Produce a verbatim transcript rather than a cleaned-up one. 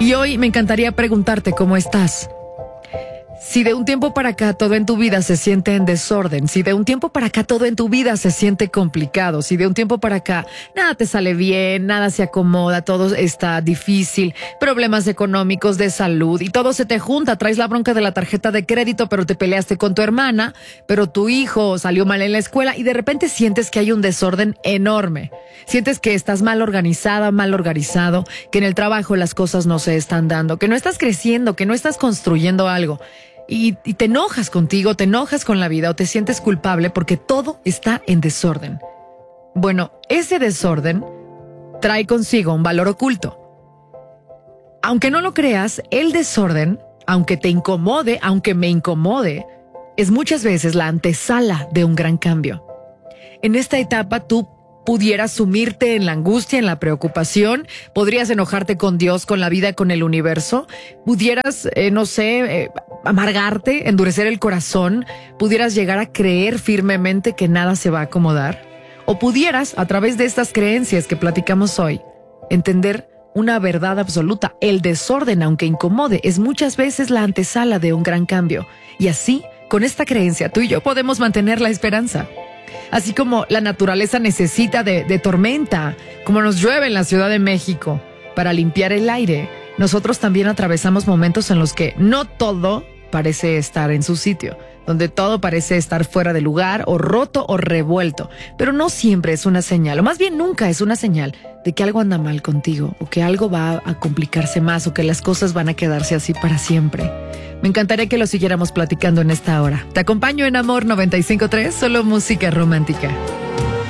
Y hoy me encantaría preguntarte cómo estás. Si de un tiempo para acá todo en tu vida se siente en desorden, si de un tiempo para acá todo en tu vida se siente complicado, si de un tiempo para acá nada te sale bien, nada se acomoda, todo está difícil, problemas económicos, de salud y todo se te junta, traes la bronca de la tarjeta de crédito, pero te peleaste con tu hermana, pero tu hijo salió mal en la escuela y de repente sientes que hay un desorden enorme. Sientes que estás mal organizada, mal organizado, que en el trabajo las cosas no se están dando, que no estás creciendo, que no estás construyendo algo. Y, y te enojas contigo, te enojas con la vida o te sientes culpable porque todo está en desorden. Bueno, ese desorden trae consigo un valor oculto. Aunque no lo creas, el desorden, aunque te incomode, aunque me incomode, es muchas veces la antesala de un gran cambio. En esta etapa tú pudieras sumirte en la angustia, en la preocupación, podrías enojarte con Dios, con la vida, con el universo, pudieras, eh, no sé, eh, amargarte, endurecer el corazón, pudieras llegar a creer firmemente que nada se va a acomodar, o pudieras, a través de estas creencias que platicamos hoy, entender una verdad absoluta. El desorden, aunque incomode, es muchas veces la antesala de un gran cambio, y así, con esta creencia, tú y yo podemos mantener la esperanza. Así como la naturaleza necesita de, de tormenta, como nos llueve en la Ciudad de México para limpiar el aire, nosotros también atravesamos momentos en los que no todo parece estar en su sitio, donde todo parece estar fuera de lugar o roto o revuelto, pero no siempre es una señal, o más bien nunca es una señal de que algo anda mal contigo, o que algo va a complicarse más, o que las cosas van a quedarse así para siempre. Me encantaría que lo siguiéramos platicando en esta hora. Te acompaño en Amor noventa y cinco punto tres, solo música romántica.